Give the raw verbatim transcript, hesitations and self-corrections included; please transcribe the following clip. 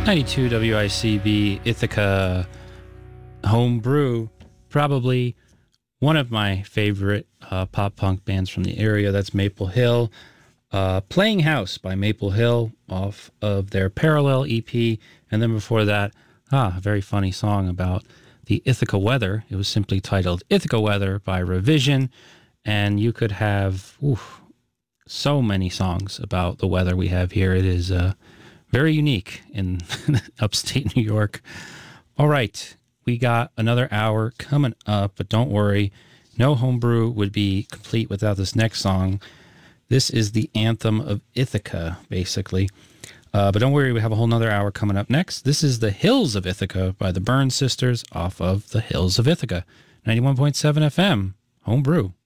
ninety-two W I C B Ithaca Homebrew, probably one of my favorite uh, pop punk bands from the area. That's Maple Hill. Uh, Playing House by Maple Hill off of their Parallel E P. And then before that, ah, a very funny song about the Ithaca weather. It was simply titled Ithaca Weather by Revision. And you could have oof, so many songs about the weather we have here. It is uh, very unique in upstate New York. All right, we got another hour coming up, but don't worry. No Homebrew would be complete without this next song. This is the anthem of Ithaca, basically. Uh, but don't worry, we have a whole nother hour coming up next. This is The Hills of Ithaca by the Burns Sisters off of The Hills of Ithaca. ninety-one point seven F M, Homebrew.